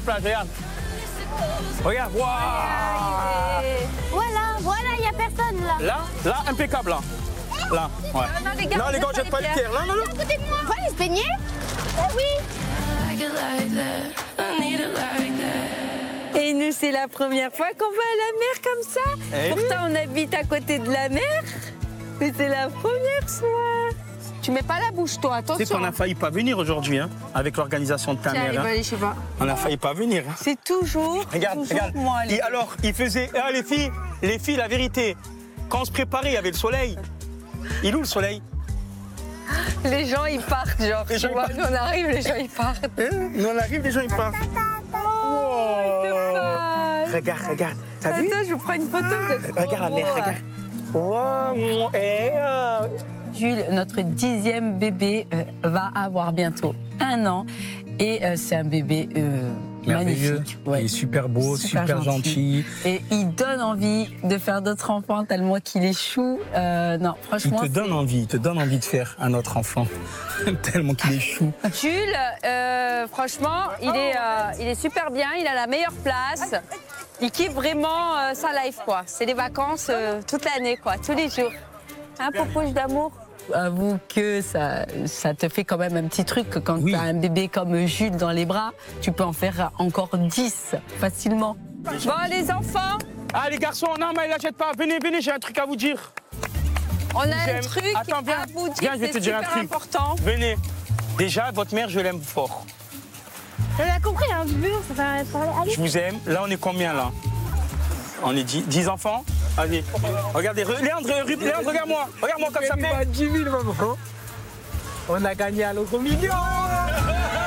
plage, regarde. Regarde, waouh. Voilà, il n'y a personne là. Là, impeccable, là. Là, ouais. Non, les gars, jette pas les pierres. Non. À côté de moi. On va aller se baigner? Oui. Et nous, c'est la première fois qu'on va à la mer comme ça. Eh oui. Pourtant, on habite à côté de la mer. Mais c'est la première fois. Tu mets pas la bouche, toi, Tu sais attention. qu'on a failli pas venir aujourd'hui, hein, avec l'organisation de ta Tiens, mère. il va Hein. aller, je sais pas. On a failli pas venir. Hein. C'est toujours, Regarde, moi. Et alors, il faisait. Ah, les filles, la vérité. Quand on se préparait, il y avait le soleil. Il est où le soleil? Les gens, ils partent, genre. Les Tu gens, ils vois, partent. nous, on arrive, les gens, ils partent. Nous, on arrive, les gens, ils partent. Regarde. T'as vu? Attends, je vous prends une photo. Regarde la mer, regarde. Wow. Jules, notre 10e bébé, va avoir bientôt 1 an. Et c'est un bébé Merveilleux. magnifique. Il est super beau, super gentil. Et il donne envie de faire d'autres enfants tellement qu'il est chou. Non, Il franchement. te donne envie, de faire un autre enfant. Tellement qu'il est chou. Jules, franchement, il est super bien. Il a la meilleure place. Il kiffe vraiment sa life, quoi. C'est les vacances toute l'année, quoi, tous les jours. Hein, Popouche d'amour? Avoue que ça te fait quand même un petit truc que quand Oui. tu as un bébé comme Jules dans les bras, tu peux en faire encore 10 facilement. Bon, les enfants, Ah, les garçons, non, mais la jette pas. Venez, j'ai un truc à vous dire. on a un J'aime. truc Attends, viens. à vous dire, Viens, je vais te c'est dire un super truc. important. Venez. Déjà, votre mère, je l'aime fort. On a compris, un mur, ça va parler. Allez. Je vous aime. Là, on est combien, là? On est 10 enfants? Allez. Regardez, Léandre, regarde-moi. Regarde-moi comme ça fait. 10 000, maman. On a gagné à l'euro million.